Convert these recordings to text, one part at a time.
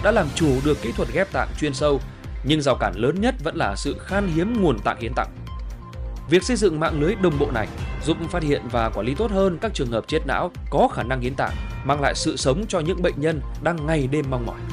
đã làm chủ được kỹ thuật ghép tạng chuyên sâu, nhưng rào cản lớn nhất vẫn là sự khan hiếm nguồn tạng hiến tặng. Việc xây dựng mạng lưới đồng bộ này giúp phát hiện và quản lý tốt hơn các trường hợp chết não có khả năng hiến tạng, mang lại sự sống cho những bệnh nhân đang ngày đêm mong mỏi.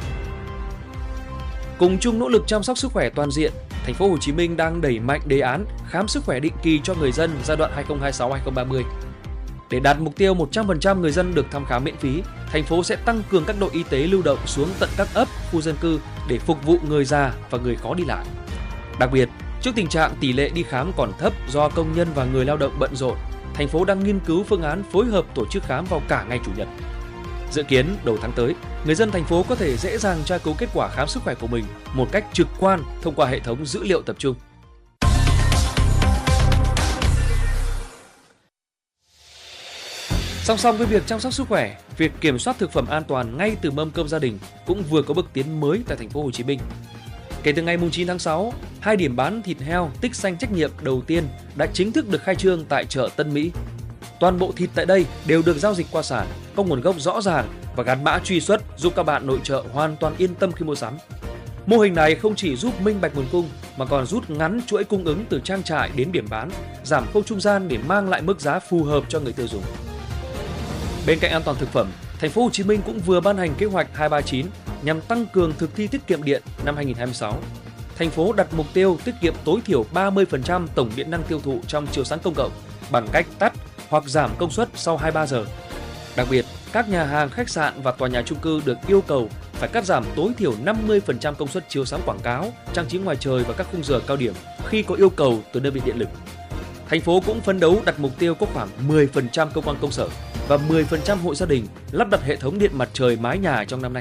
Cùng chung nỗ lực chăm sóc sức khỏe toàn diện, thành phố Hồ Chí Minh đang đẩy mạnh đề án khám sức khỏe định kỳ cho người dân giai đoạn 2026-2030. Để đạt mục tiêu 100% người dân được thăm khám miễn phí, thành phố sẽ tăng cường các đội y tế lưu động xuống tận các ấp, khu dân cư để phục vụ người già và người khó đi lại. Đặc biệt, trước tình trạng tỷ lệ đi khám còn thấp do công nhân và người lao động bận rộn, thành phố đang nghiên cứu phương án phối hợp tổ chức khám vào cả ngày Chủ nhật. Dự kiến đầu tháng tới, người dân thành phố có thể dễ dàng tra cứu kết quả khám sức khỏe của mình một cách trực quan thông qua hệ thống dữ liệu tập trung. Song song với việc chăm sóc sức khỏe, việc kiểm soát thực phẩm an toàn ngay từ mâm cơm gia đình cũng vừa có bước tiến mới tại thành phố Hồ Chí Minh. Kể từ ngày 9 tháng 6, 2 điểm bán thịt heo tích xanh trách nhiệm đầu tiên đã chính thức được khai trương tại chợ Tân Mỹ. Toàn bộ thịt tại đây đều được giao dịch qua sản, có nguồn gốc rõ ràng và gắn mã truy xuất giúp các bạn nội trợ hoàn toàn yên tâm khi mua sắm. Mô hình này không chỉ giúp minh bạch nguồn cung mà còn rút ngắn chuỗi cung ứng từ trang trại đến điểm bán, giảm khâu trung gian để mang lại mức giá phù hợp cho người tiêu dùng. Bên cạnh an toàn thực phẩm, thành phố Hồ Chí Minh cũng vừa ban hành kế hoạch 239 nhằm tăng cường thực thi tiết kiệm điện năm 2026. Thành phố đặt mục tiêu tiết kiệm tối thiểu 30% tổng điện năng tiêu thụ trong chiếu sáng công cộng bằng cách tắt hoặc giảm công suất sau 23 giờ. Đặc biệt, các nhà hàng, khách sạn và tòa nhà chung cư được yêu cầu phải cắt giảm tối thiểu 50% công suất chiếu sáng quảng cáo, trang trí ngoài trời và các khung giờ cao điểm khi có yêu cầu từ đơn vị điện lực. Thành phố cũng phấn đấu đặt mục tiêu có khoảng 10% cơ quan công sở và 10% hộ gia đình lắp đặt hệ thống điện mặt trời mái nhà trong năm nay.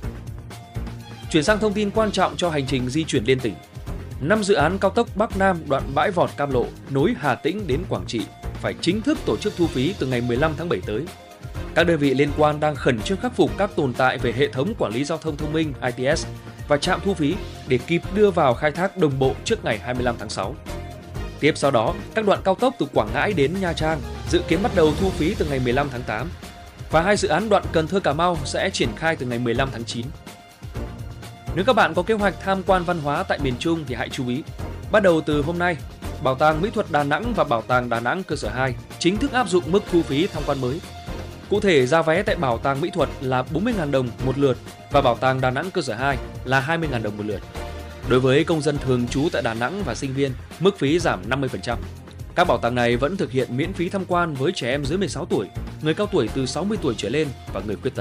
Chuyển sang thông tin quan trọng cho hành trình di chuyển liên tỉnh. 5 dự án cao tốc Bắc Nam đoạn Bãi Vọt Cam Lộ nối Hà Tĩnh đến Quảng Trị phải chính thức tổ chức thu phí từ ngày 15 tháng 7 tới. Các đơn vị liên quan đang khẩn trương khắc phục các tồn tại về hệ thống quản lý giao thông thông minh ITS và trạm thu phí để kịp đưa vào khai thác đồng bộ trước ngày 25 tháng 6. Tiếp sau đó, các đoạn cao tốc từ Quảng Ngãi đến Nha Trang dự kiến bắt đầu thu phí từ ngày 15 tháng 8 và 2 dự án đoạn Cần Thơ Cà Mau sẽ triển khai từ ngày 15 tháng 9. Nếu các bạn có kế hoạch tham quan văn hóa tại miền Trung thì hãy chú ý. Bắt đầu từ hôm nay, Bảo tàng Mỹ thuật Đà Nẵng và Bảo tàng Đà Nẵng cơ sở 2 chính thức áp dụng mức thu phí tham quan mới. Cụ thể, giá vé tại Bảo tàng Mỹ thuật là 40.000 đồng một lượt và Bảo tàng Đà Nẵng cơ sở 2 là 20.000 đồng một lượt. Đối với công dân thường trú tại Đà Nẵng và sinh viên, mức phí giảm 50%. Các bảo tàng này vẫn thực hiện miễn phí tham quan với trẻ em dưới 16 tuổi, người cao tuổi từ 60 tuổi trở lên và người khuyết tật.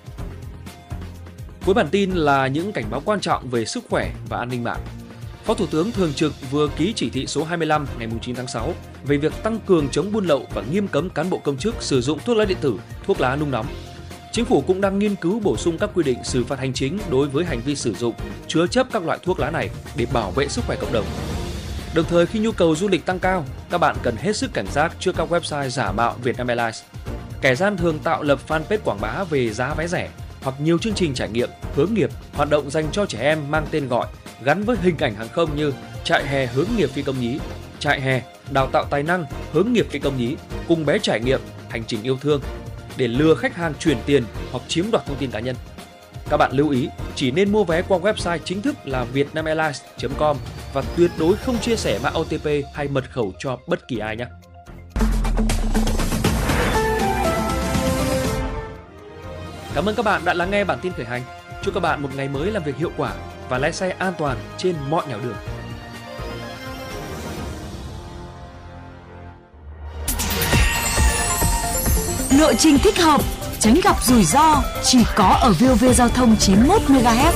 Cuối bản tin là những cảnh báo quan trọng về sức khỏe và an ninh mạng. Phó Thủ tướng Thường trực vừa ký chỉ thị số 25 ngày 9 tháng 6 về việc tăng cường chống buôn lậu và nghiêm cấm cán bộ công chức sử dụng thuốc lá điện tử, thuốc lá nung nóng. Chính phủ cũng đang nghiên cứu bổ sung các quy định xử phạt hành chính đối với hành vi sử dụng, chứa chấp các loại thuốc lá này để bảo vệ sức khỏe cộng đồng. Đồng thời, khi nhu cầu du lịch tăng cao, các bạn cần hết sức cảnh giác trước các website giả mạo Vietnam Airlines. Kẻ gian thường tạo lập fanpage quảng bá về giá vé rẻ hoặc nhiều chương trình trải nghiệm, hướng nghiệp, hoạt động dành cho trẻ em mang tên gọi gắn với hình ảnh hàng không như trại hè hướng nghiệp phi công nhí, trại hè đào tạo tài năng hướng nghiệp phi công nhí, cùng bé trải nghiệm hành trình yêu thương để lừa khách hàng chuyển tiền hoặc chiếm đoạt thông tin cá nhân. Các bạn lưu ý chỉ nên mua vé qua website chính thức là vietnamairlines.com và tuyệt đối không chia sẻ mã OTP hay mật khẩu cho bất kỳ ai nhé. Cảm ơn các bạn đã lắng nghe bản tin khởi hành. Chúc các bạn một ngày mới làm việc hiệu quả và lái xe an toàn trên mọi nẻo đường. Lộ trình thích hợp, tránh gặp rủi ro chỉ có ở VOV Giao thông 91 MHz.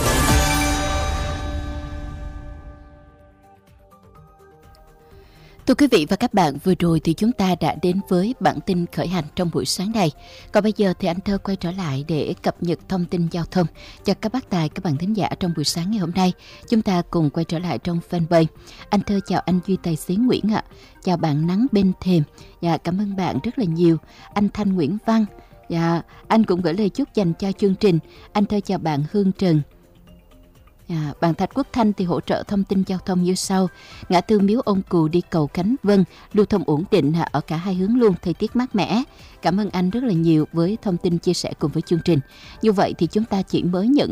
Thưa quý vị và các bạn, vừa rồi thì chúng ta đã đến với bản tin khởi hành trong buổi sáng này. Còn bây giờ thì anh Thơ quay trở lại để cập nhật thông tin giao thông cho các bác tài, các bạn thính giả trong buổi sáng ngày hôm nay. Chúng ta cùng quay trở lại trong fanpage. Anh Thơ chào anh Duy tài xế Nguyễn ạ. Chào bạn Nắng Bên Thềm. Dạ, cảm ơn bạn rất là nhiều. Anh Thanh Nguyễn Văn. Dạ, anh cũng gửi lời chúc dành cho chương trình. Anh Thơ chào bạn Hương Trần. Bạn Thạch Quốc Thanh thì hỗ trợ thông tin giao thông như sau: ngã tư Miếu Ông Cù đi cầu Khánh Vân lưu thông ổn định ở cả hai hướng luôn, thời tiết mát mẻ. Cảm ơn anh rất là nhiều với thông tin chia sẻ cùng với chương trình. Như vậy thì chúng ta chỉ mới nhận